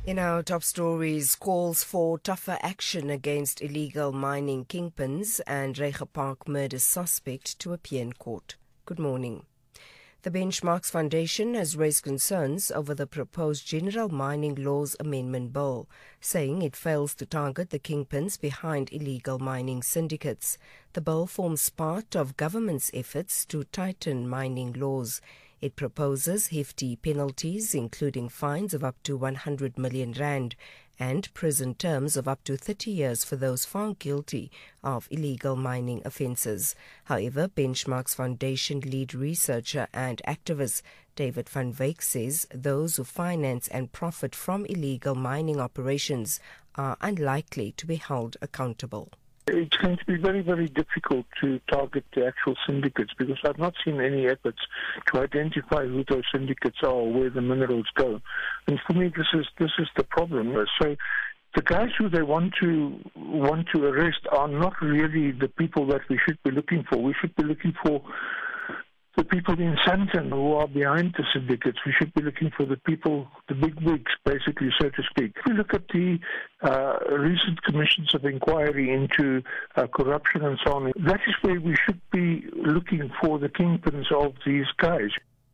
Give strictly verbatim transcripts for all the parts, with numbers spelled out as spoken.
In our top stories, calls for tougher action against illegal mining kingpins and Reiger Park murder suspect to appear in court. Good morning. The Benchmarks Foundation has raised concerns over the proposed General Mining Laws Amendment Bill, saying it fails to target the kingpins behind illegal mining syndicates. The bill forms part of government's efforts to tighten mining laws. It proposes hefty penalties, including fines of up to one hundred million rand and prison terms of up to thirty years for those found guilty of illegal mining offences. However, Benchmarks Foundation lead researcher and activist David van Wyk says those who finance and profit from illegal mining operations are unlikely to be held accountable. It's going to be very, very difficult to target the actual syndicates because I've not seen any efforts to identify who those syndicates are or where the minerals go. And for me, this is this is the problem. So the guys who they want to want to arrest are not really the people that we should be looking for. We should be looking for the people in Sandton who are behind the syndicates. We should be looking for the people, the big wigs, basically, so to speak. If we look at the uh, recent commissions of inquiry into uh, corruption and so on, that is where we should be looking for the kingpins of these guys.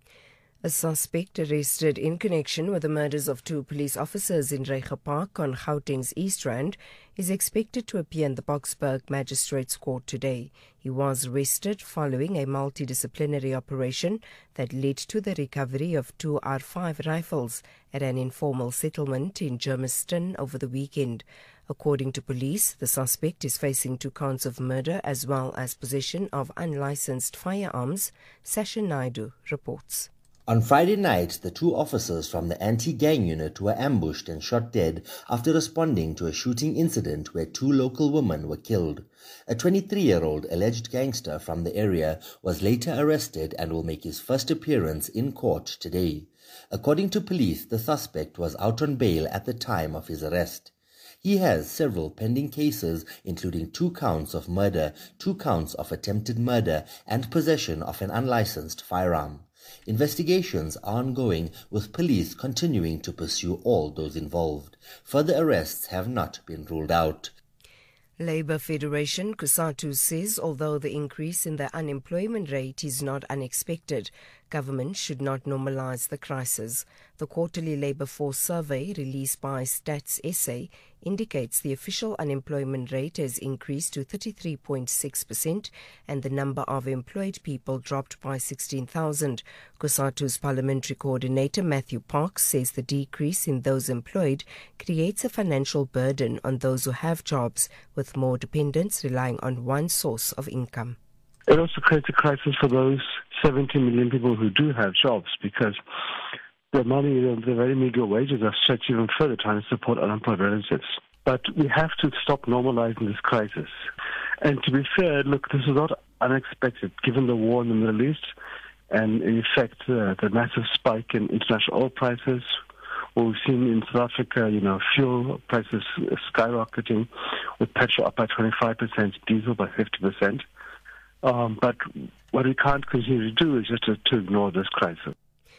A suspect arrested in connection with the murders of two police officers in Reiger Park on Gauteng's East Rand is expected to appear in the Boksburg Magistrates Court today. He was arrested following a multidisciplinary operation that led to the recovery of two R five rifles at an informal settlement in Germiston over the weekend. According to police, the suspect is facing two counts of murder as well as possession of unlicensed firearms, Sasha Naidu reports. On Friday night, the two officers from the anti-gang unit were ambushed and shot dead after responding to a shooting incident where two local women were killed. A twenty-three-year-old alleged gangster from the area was later arrested and will make his first appearance in court today. According to police, the suspect was out on bail at the time of his arrest. He has several pending cases, including two counts of murder, two counts of attempted murder, and possession of an unlicensed firearm. Investigations are ongoing, with police continuing to pursue all those involved. Further arrests have not been ruled out. Labour Federation COSATU says although the increase in the unemployment rate is not unexpected, government should not normalise the crisis. The quarterly labour force survey released by Stats S A indicates the official unemployment rate has increased to thirty-three point six percent and the number of employed people dropped by sixteen thousand. COSATU's parliamentary coordinator Matthew Parks says the decrease in those employed creates a financial burden on those who have jobs, with more dependents relying on one source of income. It also creates a crisis for those seventy million people who do have jobs because the money, the very meager wages are stretched even further trying to support unemployed relatives. But we have to stop normalizing this crisis. And to be fair, look, this is not unexpected given the war in the Middle East and, in effect, uh, the massive spike in international oil prices. What we've seen in South Africa, you know, fuel prices skyrocketing, with petrol up by twenty-five percent, diesel by fifty percent. Um, but what we can't continue to do is just to, to ignore this crisis.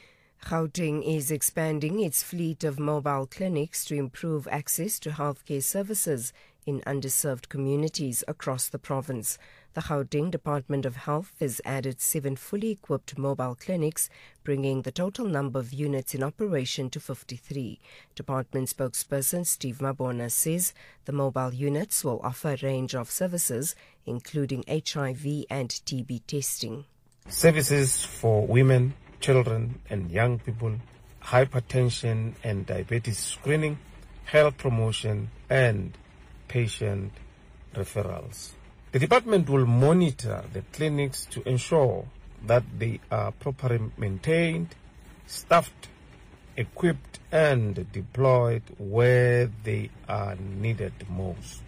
Gauteng is expanding its fleet of mobile clinics to improve access to healthcare services in underserved communities across the province. The Gauteng Department of Health has added seven fully equipped mobile clinics, bringing the total number of units in operation to fifty-three. Department spokesperson Steve Mabona says the mobile units will offer a range of services, including H I V and T B testing. Services for women, children and young people, hypertension and diabetes screening, health promotion and patient referrals. The department will monitor the clinics to ensure that they are properly maintained, staffed, equipped and deployed where they are needed most.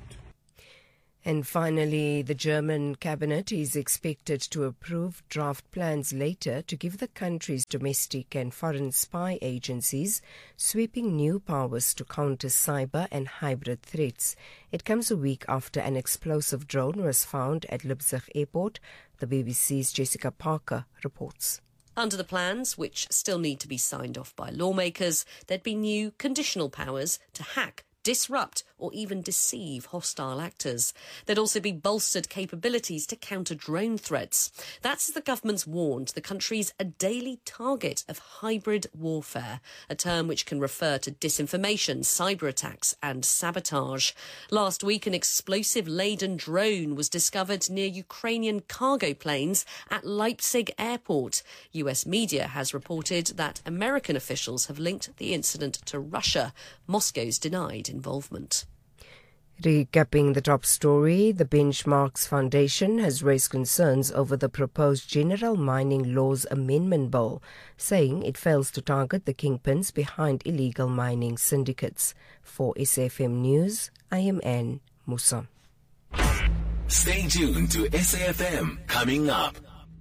And finally, the German cabinet is expected to approve draft plans later to give the country's domestic and foreign spy agencies sweeping new powers to counter cyber and hybrid threats. It comes a week after an explosive drone was found at Leipzig Airport. The B B C's Jessica Parker reports. Under the plans, which still need to be signed off by lawmakers, there'd be new conditional powers to hack, disrupt or even deceive hostile actors. There'd also be bolstered capabilities to counter drone threats. That's as the government's warned the country's a daily target of hybrid warfare, a term which can refer to disinformation, cyber attacks and sabotage. Last week, an explosive-laden drone was discovered near Ukrainian cargo planes at Leipzig airport. U S media has reported that American officials have linked the incident to Russia. Moscow's denied involvement. Recapping the top story, the Benchmarks Foundation has raised concerns over the proposed General Mining Laws Amendment Bill, saying it fails to target the kingpins behind illegal mining syndicates. For S A F M News, I am Anne Musa. Stay tuned to S A F M. Coming up,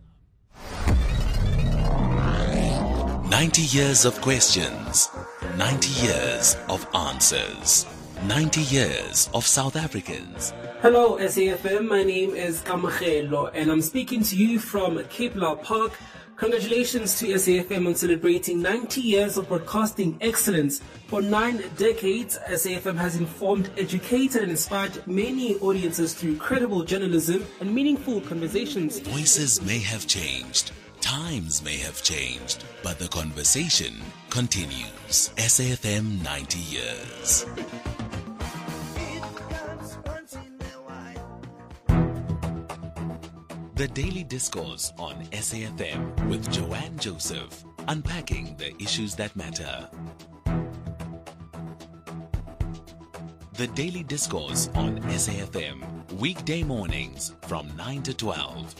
ninety years of questions, ninety years of answers. ninety years of South Africans. Hello S A F M, my name is Kamachelo and I'm speaking to you from Cape Lau Park. Congratulations to S A F M on celebrating ninety years of broadcasting excellence. For nine decades, S A F M has informed, educated and inspired many audiences through credible journalism and meaningful conversations. Voices may have changed. Times may have changed, but the conversation continues. S A F M ninety years. The Daily Discourse on S A F M with Joanne Joseph, unpacking the issues that matter. The Daily Discourse on S A F M, weekday mornings from nine to twelve.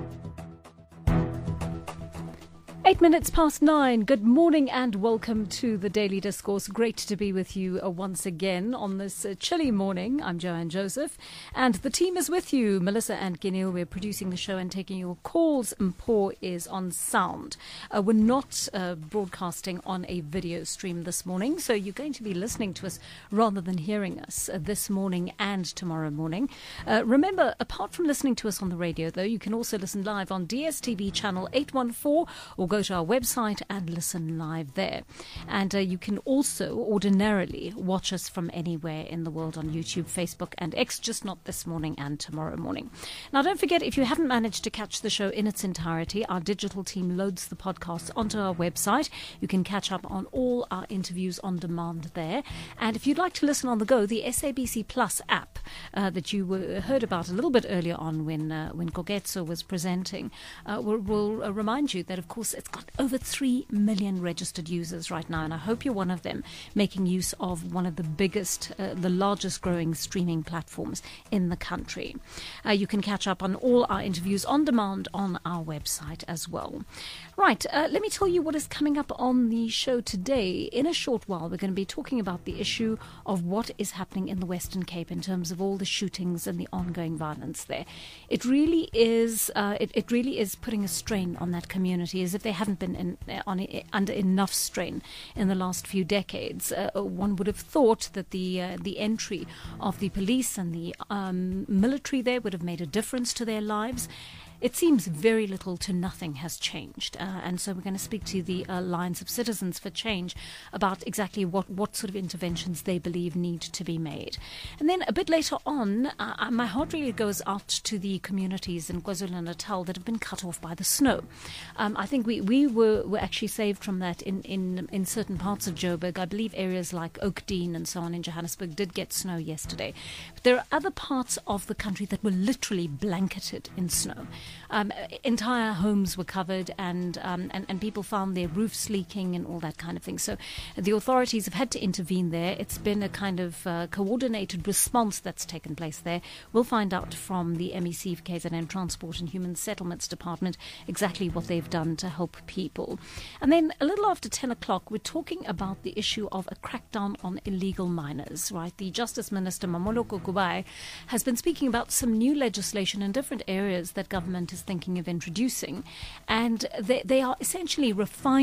Eight minutes past nine. Good morning and welcome to the Daily Discourse. Great to be with you uh, once again on this uh, chilly morning. I'm Joanne Joseph and the team is with you. Melissa and Ginil, we're producing the show and taking your calls. Mpho is on sound. Uh, we're not uh, broadcasting on a video stream this morning, so you're going to be listening to us rather than hearing us uh, this morning and tomorrow morning. Uh, remember, apart from listening to us on the radio, though, you can also listen live on D S T V channel eight one four or go to our website and listen live there. And uh, you can also ordinarily watch us from anywhere in the world on YouTube, Facebook and X, just not this morning and tomorrow morning. Now, don't forget, if you haven't managed to catch the show in its entirety, our digital team loads the podcasts onto our website. You can catch up on all our interviews on demand there. And if you'd like to listen on the go, the S A B C Plus app uh, that you were, heard about a little bit earlier on when uh, when Kogetso was presenting uh, will, will uh, remind you that, of course, it's got over three million registered users right now, and I hope you're one of them, making use of one of the biggest, uh, the largest growing streaming platforms in the country. Uh, you can catch up on all our interviews on demand on our website as well. Right, uh, let me tell you what is coming up on the show today. In a short while, we're going to be talking about the issue of what is happening in the Western Cape in terms of all the shootings and the ongoing violence there. It really is, uh, it, it really is putting a strain on that community, as if they haven't been in, on, under enough strain in the last few decades. Uh, one would have thought that the uh, the entry of the police and the um, military there would have made a difference to their lives. It seems very little to nothing has changed. Uh, and so we're going to speak to the uh, Alliance of Citizens for Change about exactly what, what sort of interventions they believe need to be made. And then a bit later on, uh, my heart really goes out to the communities in KwaZulu-Natal that have been cut off by the snow. Um, I think we, we were, were actually saved from that in, in, in certain parts of Joburg. I believe areas like Oakdean and so on in Johannesburg did get snow yesterday. But there are other parts of the country that were literally blanketed in snow. Um, entire homes were covered and, um, and and people found their roofs leaking and all that kind of thing. So the authorities have had to intervene there. It's been a kind of uh, coordinated response that's taken place there. We'll find out from the M E C, K Z N Transport and Human Settlements Department exactly what they've done to help people. And then a little after ten o'clock, we're talking about the issue of a crackdown on illegal miners, right? The Justice Minister, Mamoloko Kubai, has been speaking about some new legislation in different areas that government is thinking of introducing, and they, they are essentially refining